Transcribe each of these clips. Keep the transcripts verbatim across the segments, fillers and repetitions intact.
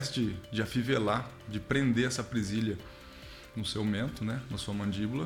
de, de afivelar, de prender essa presilha no seu mento, né, na sua mandíbula.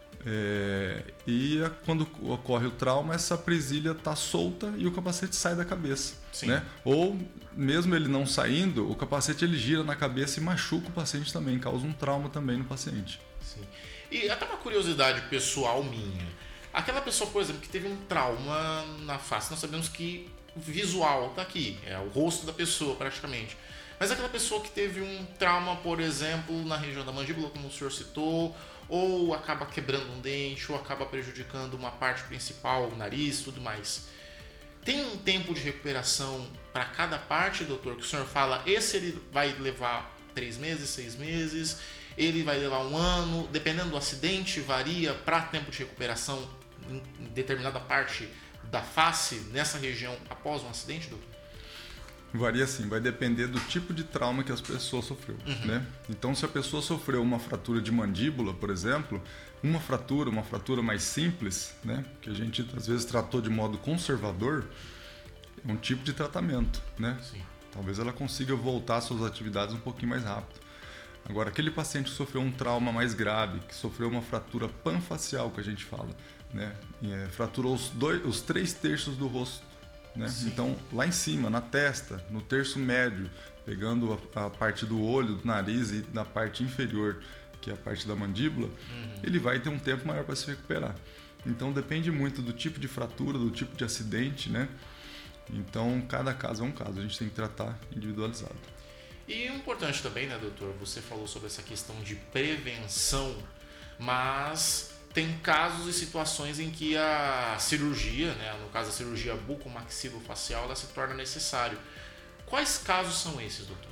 É, e quando ocorre o trauma, essa presilha está solta e o capacete sai da cabeça, né? Ou mesmo ele não saindo, o capacete ele gira na cabeça e machuca o paciente também, causa um trauma também no paciente. Sim. E até uma curiosidade pessoal minha, aquela pessoa, por exemplo, que teve um trauma na face, nós sabemos que o visual está aqui, é o rosto da pessoa praticamente. Mas aquela pessoa que teve um trauma, por exemplo, na região da mandíbula, como o senhor citou, ou acaba quebrando um dente, ou acaba prejudicando uma parte principal, o nariz, tudo mais. Tem um tempo de recuperação para cada parte, doutor, que o senhor fala, esse ele vai levar três meses, seis meses, ele vai levar um ano, dependendo do acidente, varia para tempo de recuperação em determinada parte da face, nessa região, após um acidente, doutor? Varia sim, vai depender do tipo de trauma que as pessoas sofreu, uhum. né? Então, se a pessoa sofreu uma fratura de mandíbula, por exemplo, uma fratura, uma fratura mais simples, né, que a gente às vezes tratou de modo conservador, é um tipo de tratamento, né? Sim. Talvez ela consiga voltar às suas atividades um pouquinho mais rápido. Agora, aquele paciente que sofreu um trauma mais grave, que sofreu uma fratura panfacial, que a gente fala, né, é, fraturou os, dois, os três terços do rosto. Né? Então, lá em cima, na testa, no terço médio, pegando a, a parte do olho, do nariz e na parte inferior, que é a parte da mandíbula, uhum. ele vai ter um tempo maior para se recuperar. Então, depende muito do tipo de fratura, do tipo de acidente, né? Então, cada caso é um caso, a gente tem que tratar individualizado. E o importante também, né, doutor? Você falou sobre essa questão de prevenção, mas tem casos e situações em que a cirurgia, né, no caso a cirurgia bucomaxilofacial, ela se torna necessário. Quais casos são esses, doutor?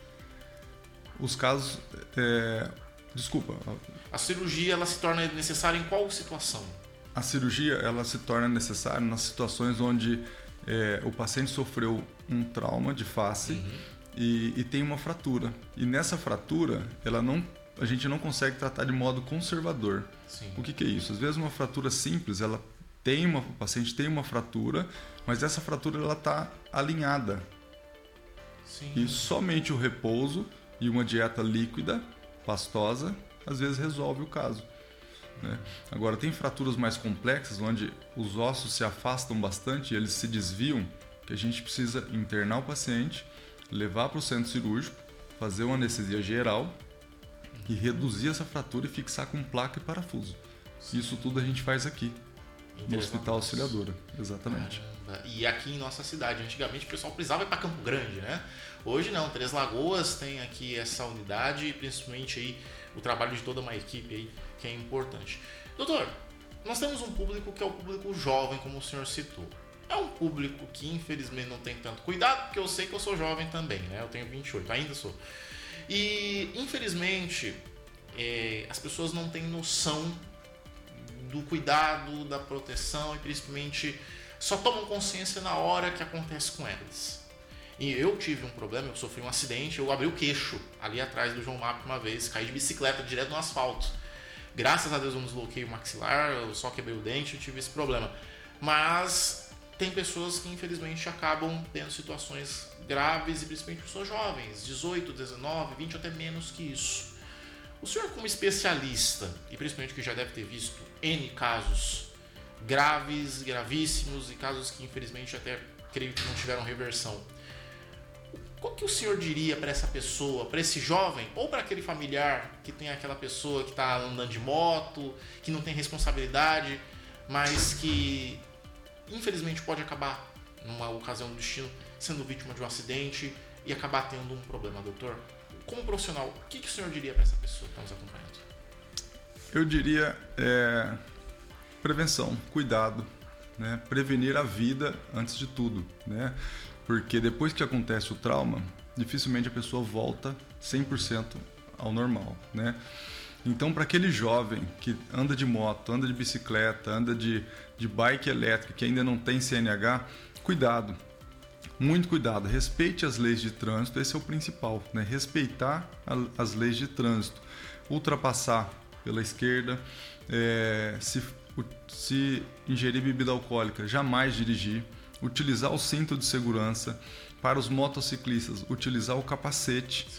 Os casos... É... Desculpa. A cirurgia ela se torna necessária em qual situação? A cirurgia ela se torna necessária nas situações onde é, o paciente sofreu um trauma de face uhum. e, e tem uma fratura. E nessa fratura, ela não... a gente não consegue tratar de modo conservador. Sim. O que, que é isso? Às vezes uma fratura simples, ela tem uma, o paciente tem uma fratura, mas essa fratura ela está alinhada. Sim. E somente o repouso e uma dieta líquida, pastosa, às vezes resolve o caso. Né? Agora, tem fraturas mais complexas, onde os ossos se afastam bastante e eles se desviam, que a gente precisa internar o paciente, levar para o centro cirúrgico, fazer uma anestesia geral, e reduzir essa fratura e fixar com placa e parafuso. Isso tudo a gente faz aqui, no Hospital Auxiliadora. Exatamente. Caramba. E aqui em nossa cidade, antigamente o pessoal precisava ir para Campo Grande, né? Hoje não, Três Lagoas tem aqui essa unidade e principalmente aí o trabalho de toda uma equipe aí, que é importante. Doutor, nós temos um público que é o público jovem, como o senhor citou. É um público que infelizmente não tem tanto cuidado, porque eu sei que eu sou jovem também, né? Eu tenho vinte e oito, ainda sou. E, infelizmente, é, as pessoas não têm noção do cuidado, da proteção e, principalmente, só tomam consciência na hora que acontece com elas. E eu tive um problema, eu sofri um acidente, eu abri o queixo ali atrás do João Map uma vez, caí de bicicleta direto no asfalto. Graças a Deus eu não desloquei o maxilar, eu só quebrei o dente, eu tive esse problema. Mas tem pessoas que, infelizmente, acabam tendo situações graves e principalmente pessoas jovens, dezoito, dezenove, vinte, até menos que isso. O senhor, como especialista, e principalmente que já deve ter visto N casos graves, gravíssimos e casos que infelizmente até creio que não tiveram reversão, qual que o senhor diria para essa pessoa, para esse jovem ou para aquele familiar que tem aquela pessoa que está andando de moto, que não tem responsabilidade, mas que infelizmente pode acabar numa ocasião do destino sendo vítima de um acidente e acabar tendo um problema, doutor? Como profissional, o que, que o senhor diria para essa pessoa que está nos acompanhando? Eu diria é, prevenção, cuidado, né? Prevenir a vida antes de tudo, né? Porque depois que acontece o trauma, dificilmente a pessoa volta cem por cento ao normal, né? Então, para aquele jovem que anda de moto, anda de bicicleta, anda de, de bike elétrica, que ainda não tem C N H, cuidado, muito cuidado, respeite as leis de trânsito, esse é o principal, né? Respeitar a, as leis de trânsito, ultrapassar pela esquerda, é, se, se ingerir bebida alcoólica, jamais dirigir, utilizar o cinto de segurança, para os motociclistas, utilizar o capacete,